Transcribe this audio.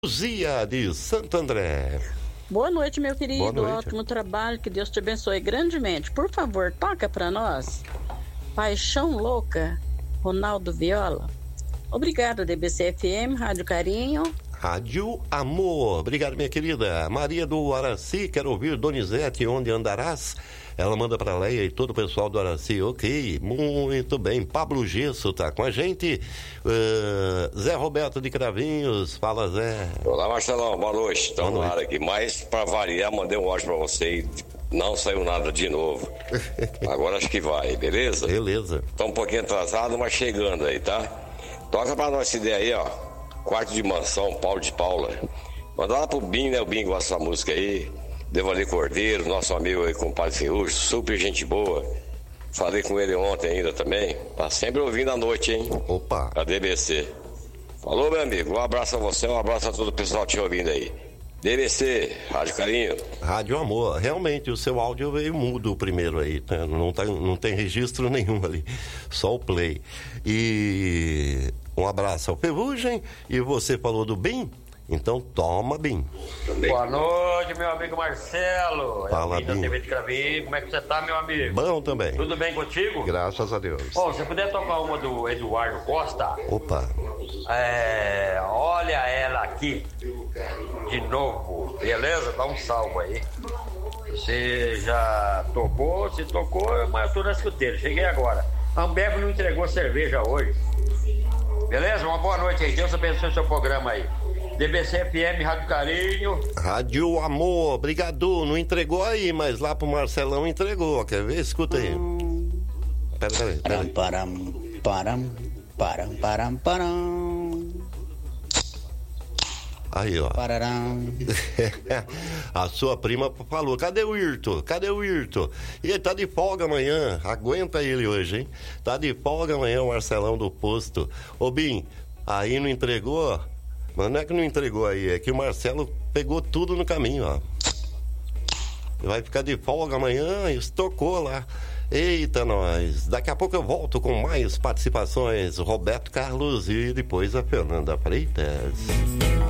Luzia de Santo André. Boa noite, meu querido. Boa noite. Ótimo trabalho, que Deus te abençoe grandemente. Por favor, toca pra nós Paixão Louca, Ronaldo Viola. Obrigado, DBC FM, Rádio Carinho. Rádio Amor. Obrigado, minha querida. Maria do Araci, quero ouvir Donizete, Onde Andarás? Ela manda pra Leia e todo o pessoal do Araci. Ok, muito bem. Pablo Gesso tá com a gente. Zé Roberto de Cravinhos. Fala, Zé. Olá, Marcelão. Boa noite. Estamos no ar aqui. Mas, pra variar, mandei um áudio pra você e não saiu nada de novo. Agora acho que vai, beleza? Beleza. Tá um pouquinho atrasado, mas chegando aí, tá? Toca pra nós essa ideia aí, ó. Quarto de Mansão, Paulo de Paula. Manda lá pro Bim, né? O Bim gosta dessa música aí. Devali Cordeiro, nosso amigo aí, compadre Ferrugem, super gente boa. Falei com ele ontem ainda também. Tá sempre ouvindo à noite, hein? Opa. A DBC. Falou, meu amigo. Um abraço a você, um abraço a todo o pessoal te ouvindo aí. DBC, Rádio Carinho. Rádio Amor. Realmente, o seu áudio veio mudo primeiro aí. Né? Não tem registro nenhum ali. Só o play. E um abraço ao Ferrugem. E você falou do Bim? Então toma, Bim. Boa noite, meu amigo Marcelo. Fala, da Bim. TV de Cravinho. Como é que você tá, meu amigo? Bom também. Tudo bem contigo? Graças a Deus. Ô, se puder tocar uma do Eduardo Costa. Opa. Olha ela aqui. De novo. Beleza? Dá um salve aí. Você já tocou? Se tocou, mas eu tô na escuteira. Cheguei agora. A Ambev não entregou cerveja hoje. Beleza? Uma boa noite aí. Deus abençoe o seu programa aí. DBC FM, Rádio Carinho. Rádio Amor, obrigado. Não entregou aí, mas lá pro Marcelão entregou. Quer ver? Escuta aí. Peraí. Param. Aí, ó. Pararam. A sua prima falou, cadê o Irto? E ele tá de folga amanhã, aguenta ele hoje, hein? Tá de folga amanhã o Marcelão do posto. Ô Bim, aí não entregou? Mas não é que não entregou aí, é que o Marcelo pegou tudo no caminho, ó. Vai ficar de folga amanhã, estocou lá. Eita, nós. Daqui a pouco eu volto com mais participações. Roberto Carlos e depois a Fernanda Freitas.